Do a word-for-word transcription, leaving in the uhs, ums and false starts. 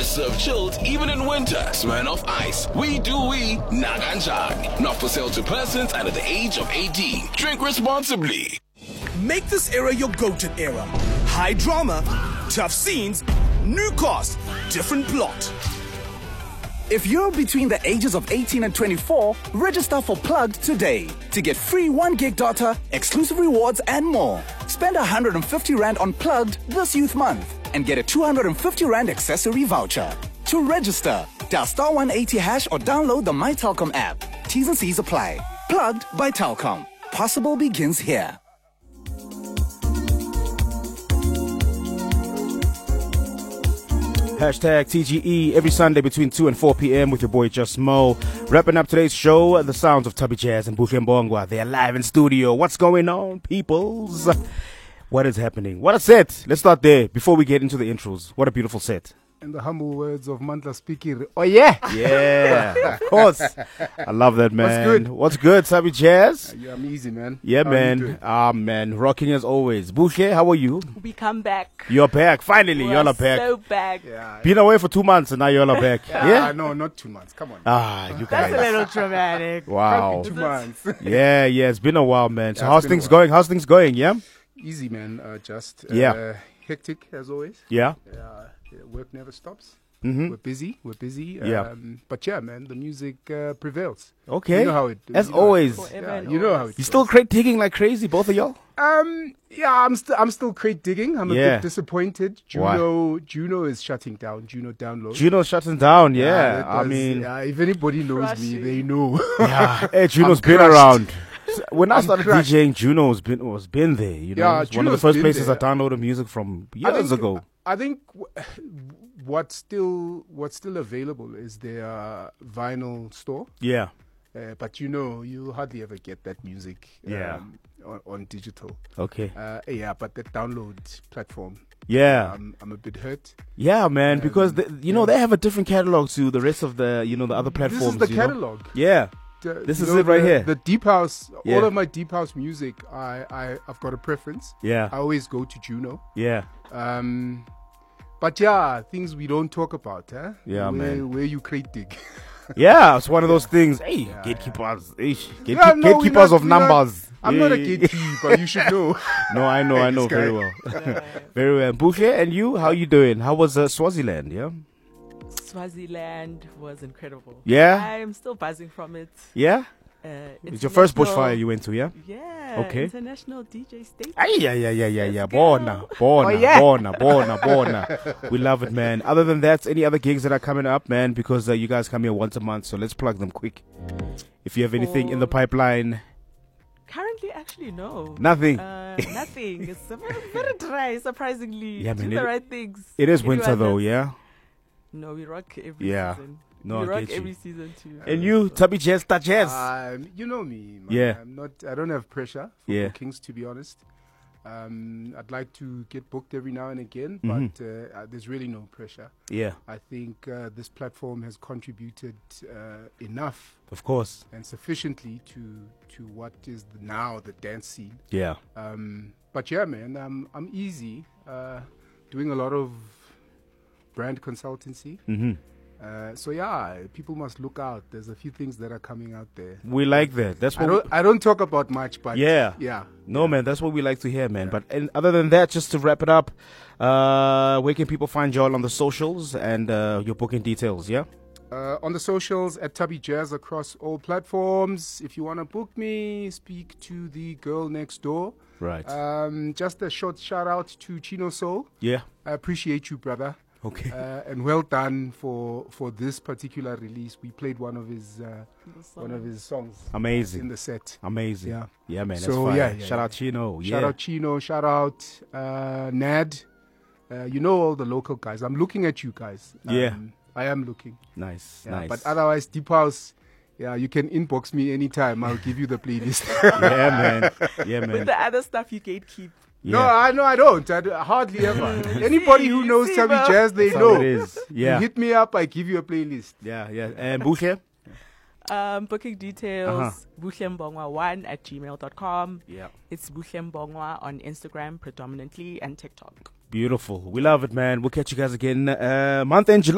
serve chilled even in winter. Smirnoff Ice. We do we, Naganjani. Not for sale to persons under the age of eighteen. Drink responsibly. Make this era your go-to era. High drama, tough scenes, new cast, different plot. If you're between the ages of eighteen and twenty-four, register for Plugged today to get free one gig data, exclusive rewards, and more. Spend one hundred fifty rand on Plugged this youth month and get a two hundred fifty rand accessory voucher. To register, dial star one eighty hash or download the My Telkom app. T's and C's apply. Plugged by Telkom. Possible begins here. Hashtag T G E every Sunday between two and four p.m. with your boy Just Mo. Wrapping up today's show, the sounds of Tubby Jazz and Buhle Mbongwa. They're live in studio. What's going on, peoples? What is happening? What a set. Let's start there before we get into the intros. What a beautiful set. In the humble words of Mandla Speaker, oh yeah! Yeah, of course. I love that, man. What's good? What's good, Tubby Jazz? Uh, yeah, I'm easy, man. Yeah, How man. Ah, man. Rocking as always. Buhle, how are you? We come back. You're back. Finally, We're y'all are back. so back. Yeah, Been away for two months and now y'all are back. yeah? Yeah? No, not two months. Come on. Ah, you That's a guys. little dramatic. Wow. Two months. Yeah, yeah, it's been a while, man. So Yeah, how's it's been a things while. going? How's things going, yeah? Easy, man. Uh, just uh, Yeah. hectic as always. Yeah. Uh, yeah, work never stops. Mm-hmm. We're busy. We're busy. Yeah. Um, but yeah, man, the music uh, prevails. Okay. You know how it. As you know how it always. goes. Forever Yeah, and you know how always. it. You still goes. crate digging like crazy, both of y'all? Um. Yeah, I'm still. I'm still crate digging. I'm a Yeah. bit disappointed. Why? Juno. Juno is shutting down. Juno download. Juno's shutting down, yeah. that I was- mean, yeah, if anybody knows me, Crushing. they know. yeah. Hey, Juno's I'm been crushed. around. When I I'm started crushed. DJing, Juno's been was been there. You know, Yeah, it's one of the Juno's first been places there. I downloaded music from I years think- ago. I think w- what's still what's still available is their vinyl store. Yeah, Uh, but you know, you hardly ever get that music um, Yeah. on, on digital. okay, Uh, yeah, but the download platform, yeah, I'm, I'm a bit hurt. yeah, man. Um, Because the, you know yeah. they have a different catalog to the rest of the you know the other platforms. This is the you know? catalog. Yeah, The- This you is know, it right the- here. The deep house, Yeah. all of my deep house music, I, I, I've got a preference. yeah, I always go to Juno. yeah. Um, but yeah, things we don't talk about, huh? Yeah, where, man. Where you crate dig. Yeah, it's one of those things. Hey, Yeah, gatekeepers, Ish, gatekeep- Yeah, no, we're gatekeepers not- of we're not- numbers. I'm Yeah, not a yeah, yeah. gatekeeper, you should know. No, I know, I This know guy. very well, very well. Buhle, and you, how you doing? How was uh, Swaziland? Yeah, Swaziland was incredible. Yeah? I'm still buzzing from it. yeah. Uh, It's your first international- bushfire you went to, yeah? Yeah. Okay. International D J state. Ay, yeah, yeah, yeah, yeah, yeah. Let's Bona, go. bona, Oh, yeah. bona, bona, bona. We love it, man. Other than that, any other gigs that are coming up, man? Because uh, you guys come here once a month, so let's plug them quick. If you have anything in the For- pipeline, Currently, actually, no. nothing. Uh, nothing. It's very, very dry, surprisingly. Yeah, Do man, the it- right things. It is It winter was though, a- yeah. No, we rock every Yeah. season. No, we I rock get you. every season too. And you, Tubby Jazz, Star Jazz. Um, you know me, man. Yeah. I'm not. I don't have pressure for Yeah. bookings, to be honest. Um, I'd like to get booked every now and again, Mhm. but uh, uh, there's really no pressure. Yeah, I think uh, this platform has contributed uh, enough of course. and sufficiently to to what is the, now the dance scene. Yeah, Um, but yeah, man, I'm I'm easy. Uh, doing a lot of brand consultancy. hmm Uh, so yeah, people must look out. There's a few things that are coming out there. we like that. That's I what. don't We, I don't talk about much, but Yeah. yeah. no, man, that's what we like to hear, man. But and other than that, just to wrap it up, uh, where can people find y'all on the socials and uh, your booking details? Yeah. Uh, on the socials at Tubby Jazz across all platforms. If you want to book me, speak to the girl next door. Right. Um, just a short shout out to Chino Soul. yeah. I appreciate you, brother. Okay. Uh, and well done for for this particular release. We played one of his uh, The song. one of his songs Amazing. in the set. Amazing. Yeah. Yeah, man. That's So, fine. yeah, yeah, Shout yeah. out Chino. Shout yeah. out Chino. Shout out uh, Nad. Uh, you know all the local guys. I'm looking at you guys. Yeah. I am looking. Nice. Yeah, nice. But otherwise, Deep House, yeah, you can inbox me anytime. I'll give you the playlist. yeah, man. Yeah, With man. the other stuff you gatekeep. No, Yeah. I know I don't. I do, hardly ever. Anybody who See, knows see, Tubby bro. Jazz, they That's how know. it is. You Yeah. hit me up, I give you a playlist. Yeah, yeah. And Buhle? Um, booking details, Uh-huh. buhlembongwa one at gmail dot com. Yeah. It's buhlembongwa on Instagram predominantly and TikTok. Beautiful. We love it, man. We'll catch you guys again uh, month end July.